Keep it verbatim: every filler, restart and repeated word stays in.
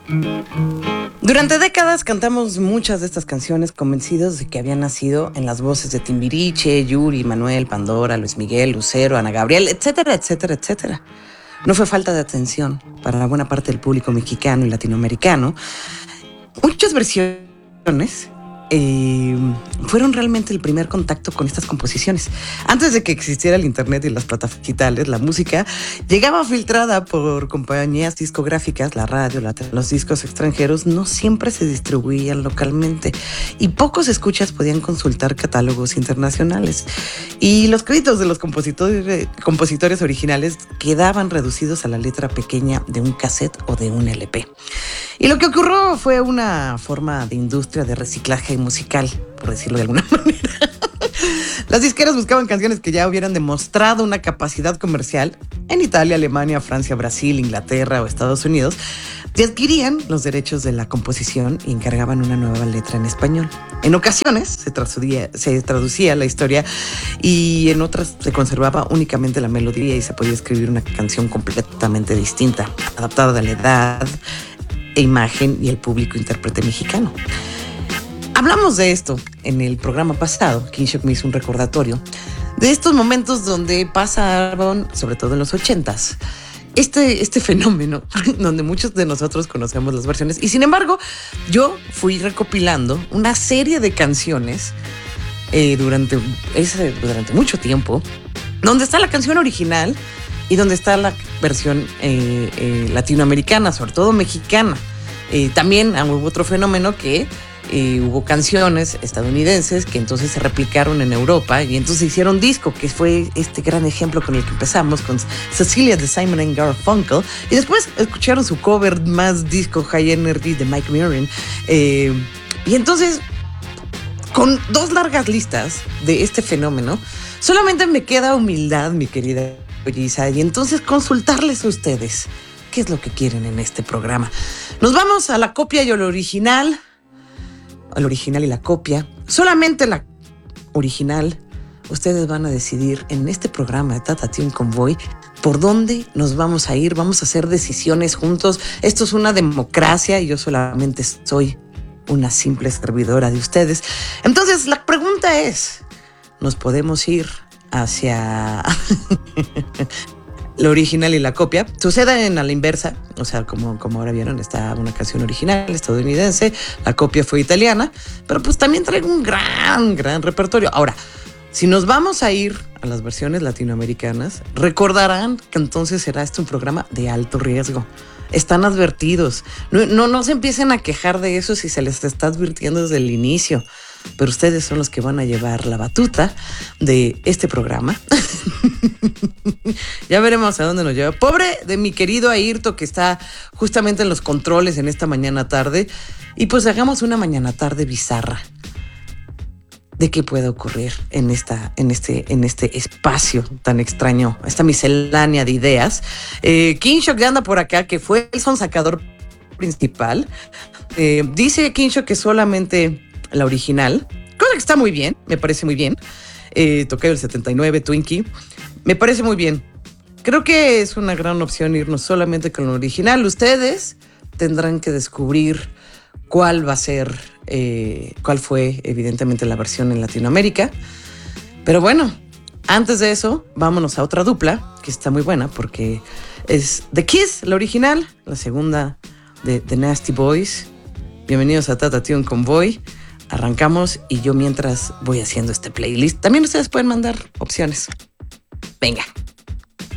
Durante décadas cantamos muchas de estas canciones convencidos de que habían nacido en las voces de Timbiriche, Yuri, Manuel, Pandora, Luis Miguel, Lucero, Ana Gabriel, etcétera, etcétera, etcétera. No fue falta de atención para la buena parte del público mexicano y latinoamericano. Muchas versiones eh, fueron realmente el primer contacto con estas composiciones. Antes de que existiera el internet y las plataformas digitales, la música llegaba filtrada por compañías discográficas, la radio, la, los discos extranjeros no siempre se distribuían localmente y pocos escuchas podían consultar catálogos internacionales. Y los créditos de los compositores, compositores originales quedaban reducidos a la letra pequeña de un cassette o de un L P. Y lo que ocurrió fue una forma de industria de reciclaje musical, por decirlo de alguna manera. Las disqueras buscaban canciones que ya hubieran demostrado una capacidad comercial en Italia, Alemania, Francia, Brasil, Inglaterra o Estados Unidos, y adquirían los derechos de la composición y encargaban una nueva letra en español. En ocasiones se traducía, se traducía la historia y en otras se conservaba únicamente la melodía y se podía escribir una canción completamente distinta, adaptada a la edad e imagen y el público intérprete mexicano. Hablamos de esto en el programa pasado. King Shock me hizo un recordatorio de estos momentos donde pasaron, sobre todo en los ochentas, este, este fenómeno donde muchos de nosotros conocemos las versiones. Y sin embargo, yo fui recopilando una serie de canciones eh, durante, ese, durante mucho tiempo, donde está la canción original y donde está la versión eh, eh, latinoamericana, sobre todo mexicana. Eh, también hubo otro fenómeno que eh, hubo canciones estadounidenses que entonces se replicaron en Europa y entonces hicieron disco, que fue este gran ejemplo con el que empezamos, con Cecilia de Simon and Garfunkel, y después escucharon su cover más disco High Energy de Mike Mirren. Eh, y entonces, con dos largas listas de este fenómeno, solamente me queda humildad, mi querida Isa, y entonces consultarles a ustedes qué es lo que quieren en este programa. Nos vamos a la copia y al original, al original y la copia. Solamente la original. Ustedes van a decidir en este programa de Tata Tiene un Convoy por dónde nos vamos a ir. Vamos a hacer decisiones juntos. Esto es una democracia y yo solamente soy una simple servidora de ustedes. Entonces la pregunta es, ¿nos podemos ir hacia lo original y la copia? Sucede en a la inversa, o sea, como, como ahora vieron, está una canción original estadounidense, la copia fue italiana, pero pues también traigo un gran, gran repertorio. Ahora, si nos vamos a ir a las versiones latinoamericanas, recordarán que entonces será este un programa de alto riesgo. Están advertidos. No, no, no se empiecen a quejar de eso si se les está advirtiendo desde el inicio. Pero ustedes son los que van a llevar la batuta de este programa. Ya veremos a dónde nos lleva. Pobre de mi querido Ayrto, que está justamente en los controles en esta mañana tarde. Y pues hagamos una mañana tarde bizarra de qué puede ocurrir en, esta, en, este, en este espacio tan extraño, esta miscelánea de ideas. Eh, King Shock ya anda por acá, que fue el sonsacador principal. Eh, dice King Shock que solamente la original, cosa que está muy bien, me parece muy bien. Eh, Tocayo el setenta y nueve, Twinkie, me parece muy bien. Creo que es una gran opción irnos solamente con la original. Ustedes tendrán que descubrir cuál va a ser, eh, cuál fue evidentemente la versión en Latinoamérica. Pero bueno, antes de eso, vámonos a otra dupla que está muy buena porque es The Kiss, la original, la segunda de The Nasty Boys. Bienvenidos a Tata Tiene un Convoy. Arrancamos y yo mientras voy haciendo este playlist. También ustedes pueden mandar opciones. Venga.